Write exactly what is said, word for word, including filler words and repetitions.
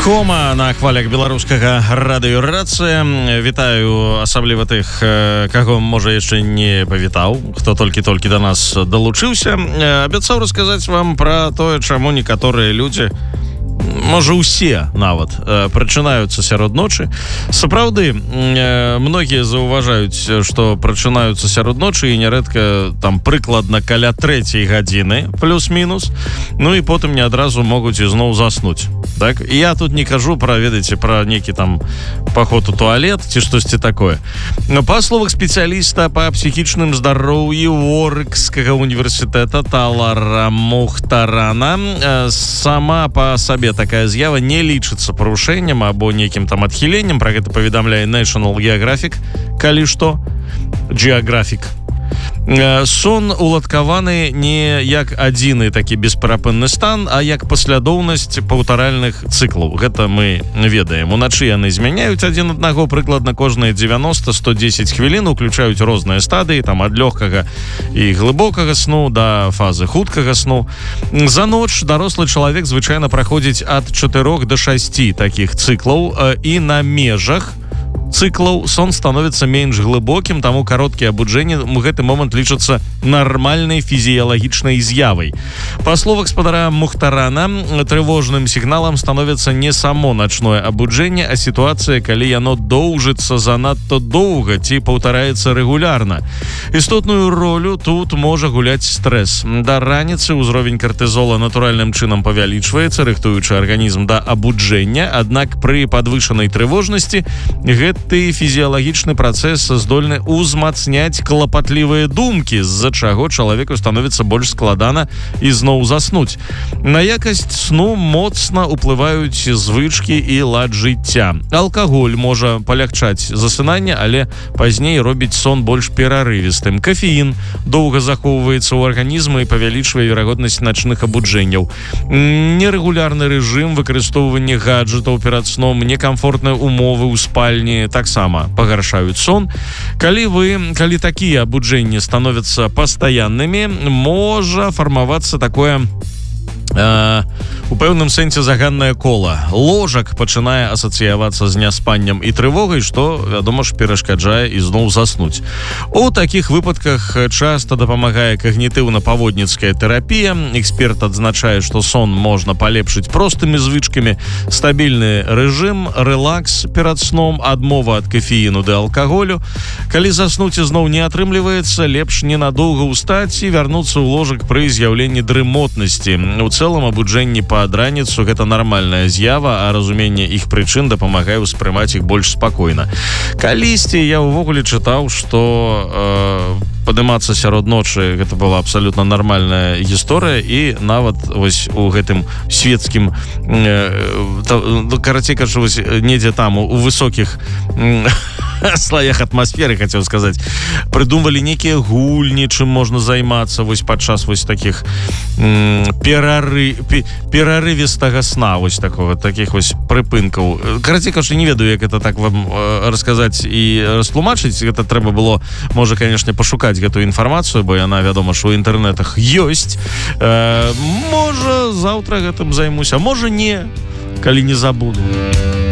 Кома на хвалях беларускага радыёрацыя. Вітаю асабліва тых, каго, можа, яшчэ не павітаў, хто толькі-толькі да нас далучыўся. Абяцаў расказаць вам пра тое, чаму некаторыя людзі, можа, усе нават прачынаюцца сярод ночы. Сапраўды, многія заўважаюць, што прачынаюцца сярод ночы і нярэдка там прыкладна каля трэцяй гадзіны плюс-мінус, ну і потым не адразу могуць ізноў заснуць. Так? І я тут не кажу пра, ведаеце, пра нейкі там паход у туалет ці штосьці такое. Па словах спецыяліста па псіхічным здароўі Уорвікскага універсітэта Талара Мухтарана, сама па сабе такая з'ява не лічыцца парушэннем або нейкім там адхіленнем. Пра гэта паведамляе National Geographic, калі што, Geographic. Сон уладкаваны не як адзіны такі бесперапынны стан, а як паслядоўнасць паўтаральных цыклаў. Гэта мы ведаем. Уначы яны змяняюць адзін аднаго прыкладна кожныя дзевяноста - сто дзесяць хвілін, уключаюць розныя стадыі, там ад лёгкага і глыбокага сну да фазы хуткага сну. За ноч дарослы чалавек звычайна праходзіць ад чатырох да шасці такіх цыклаў, і на межах цыклаў сон становіцца менш глыбокім, таму кароткія абуджэнні ў гэты момант лічацца нармальнай фізіялагічнай з'явай. Па словах спадара Мухтарана, трывожным сігналам становіцца не само начное абуджэнне, а сітуацыя, калі яно доўжыцца занадта доўга ці паўтараецца рэгулярна. Істотную ролю тут можа гуляць стрэс. Да раніцы ўзровень картызола натуральным чынам павялічваецца, рыхтуючы арганізм да абуджэння, аднак пры падвышанай трывожнасці гэта Ты фізіялагічны працэс здольны ўзмацняць клапатлівыя думкі, з-за чаго чалавеку становіцца больш складана ізноў заснуць. На якасць сну моцна ўплываюць звычкі і лад жыцця. Алкаголь можа палягчаць засынанне, але пазней робіць сон больш перарывістым. Кафеін доўга захоўваецца ў арганізме і павялічвае верагоднасць начных абуджэнняў. Нерэгулярны рэжым, выкарыстоўванне гаджэтаў перад сном, некамфортныя умовы ў спальні таксама пагаршаюць сон. Калі вы, калі такія абуджэнні становяцца пастаяннымі, можа фармавацца такое Uh, у пэўным сэнсе заганнае кола. Ложак пачынае асацыявацца з няспаннем і трывогай, што, вядома ж, перашкаджае ізноў заснуць. У такіх выпадках часта дапамагае когнітыўна-паводніцкая тэрапія. Эксперт адзначае, што сон можна палепшыць простымі звычкамі: стабільны рэжым, рэлакс перад сном, адмова ад кафеіну ды алкаголю. Калі заснуць ізноў не атрымліваецца, лепш ненадоўга ўстаць і вярнуцца ў ложак пры з'яўленні дрымотнасці. У цэлым абуджэнні пад раніцу гэта нармальная з'ява, а разуменне іх прычын дапамагае ўспрымаць іх больш спакойна. Калісьці я ўвогуле чытаў, што э, падымацца сярод ночы гэта была абсалютна нармальная гісторыя, і нават вось у гэтым свецкім э, та, карацей кажу, вось недзе там у, у высокіх э, слаях атмасферы, хацеў сказаць, прыдумвалі нейкія гульні, чым можна займацца вось падчас вось такіх м, перары, пе, перарывістага сна, вось такого, такіх вось прыпынкаў. Карацей кажучы, не ведаю, як гэта так вам э, расказаць і растлумачыць. Гэта трэба было, можа, канешне, пашукаць гэтую інфармацыю, бо яна, вядома, што ў інтэрнэтах ёсць. Э, можа, заўтра гэтым займуся, можа, не, калі не забуду.